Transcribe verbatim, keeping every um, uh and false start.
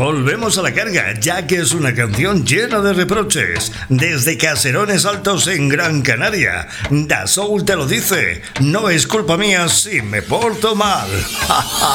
Volvemos a la carga, ya que es una canción llena de reproches. Desde Caserones Altos en Gran Canaria, Da Soul te lo dice. No es culpa mía si me porto mal.